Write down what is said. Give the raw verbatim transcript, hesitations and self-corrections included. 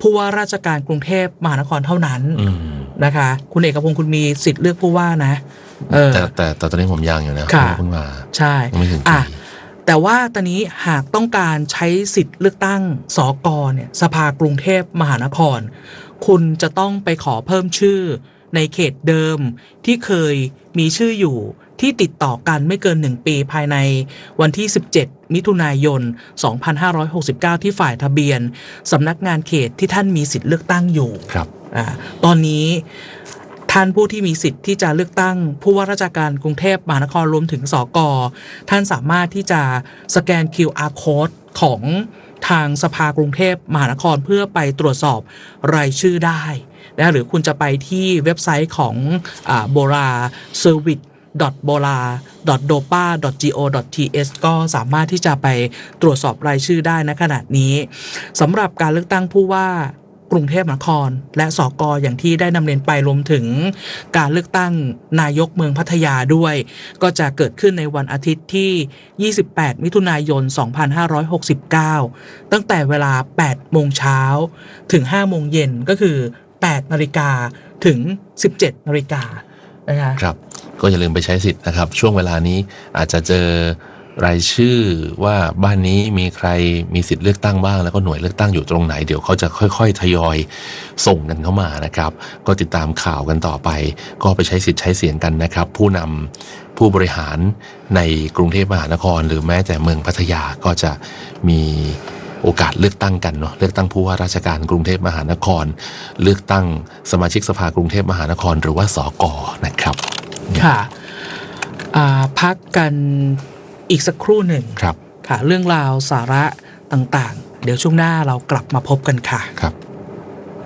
ผู้ว่าราชการกรุงเทพมหานครเท่านั้นนะคะคุณเอกพงศ์คุณมีสิทธิ์เลือกผู้ว่านะเออแต่แต่แต่ตอนนี้ผมยังอยู่นะเพิ่งมาใช่ไม่ถึงปีแต่ว่าตอนนี้หากต้องการใช้สิทธิ์เลือกตั้งสกเนี่ยสภากรุงเทพมหานครคุณจะต้องไปขอเพิ่มชื่อในเขตเดิมที่เคยมีชื่ออยู่ที่ติดต่อกันไม่เกินหนึ่งปีภายในวันที่สิบเจ็ดมิถุนายนสองพันห้าร้อยหกสิบเก้าที่ฝ่ายทะเบียนสำนักงานเขตที่ท่านมีสิทธิ์เลือกตั้งอยู่ครับอ่าตอนนี้ท่านผู้ที่มีสิทธิ์ที่จะเลือกตั้งผู้ว่าราชการกรุงเทพมหานครรวมถึงสกท่านสามารถที่จะสแกน คิว อาร์ Code ของทางสภากรุงเทพมหานครเพื่อไปตรวจสอบรายชื่อได้นะหรือคุณจะไปที่เว็บไซต์ของอ่า bora serviceบอลา ดอท โดปา ดอท จี โอ ดอท ที เอส ก็สามารถที่จะไปตรวจสอบรายชื่อได้ณขณะนี้สำหรับการเลือกตั้งผู้ว่ากรุงเทพมหานครและสกอย่างที่ได้นำเรียนไปรวมถึงการเลือกตั้งนายกเมืองพัทยาด้วยก็จะเกิดขึ้นในวันอาทิตย์ที่ยี่สิบแปดมิถุนายนสองพันห้าร้อยหกสิบเก้าตั้งแต่เวลาแปดโมงเช้าถึงห้าโมงเย็นก็คือแปดนาฬิกาถึงสิบเจ็ดนาฬิกานะคะครับก็อย่าลืมไปใช้สิทธิ์นะครับช่วงเวลานี้อาจจะเจอรายชื่อว่าบ้านนี้มีใครมีสิทธิ์เลือกตั้งบ้างแล้วก็หน่วยเลือกตั้งอยู่ตรงไหนเดี๋ยวเขาจะค่อยๆทยอยส่งกันเข้ามานะครับก็ติดตามข่าวกันต่อไปก็ไปใช้สิทธิ์ใช้เสียงกันนะครับผู้นำผู้บริหารในกรุงเทพมหานครหรือแม้แต่เมืองพัทยาก็จะมีโอกาสเลือกตั้งกันเนาะเลือกตั้งผู้ว่าราชการกรุงเทพมหานครเลือกตั้งสมาชิกสภากรุงเทพมหานครหรือว่าสกนะครับค่ะพักกันอีกสักครู่หนึ่งครับค่ะเรื่องราวสาระต่างๆเดี๋ยวช่วงหน้าเรากลับมาพบกันค่ะครับ